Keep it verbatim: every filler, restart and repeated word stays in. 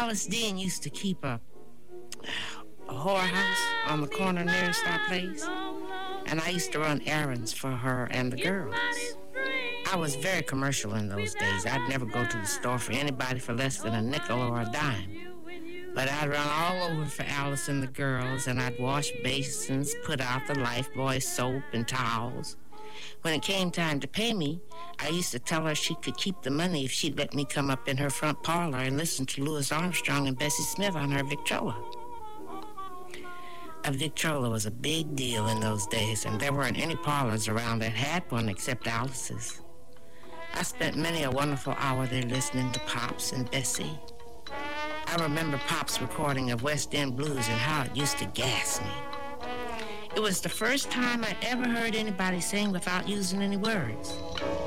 Alice Dean used to keep a, a whorehouse on the corner nearest our place, and I used to run errands for her and the girls. I was very commercial in those days. I'd never go to the store for anybody for less than a nickel or a dime. But I'd run all over for Alice and the girls, and I'd wash basins, put out the Lifebuoy soap and towels. When it came time to pay me, I used to tell her she could keep the money if she'd let me come up in her front parlor and listen to Louis Armstrong and Bessie Smith on her Victrola. A Victrola was a big deal in those days, and there weren't any parlors around that had one except Alice's. I spent many a wonderful hour there listening to Pops and Bessie. I remember Pop's recording of West End Blues and how it used to gas me. It was the first time I ever heard anybody sing without using any words.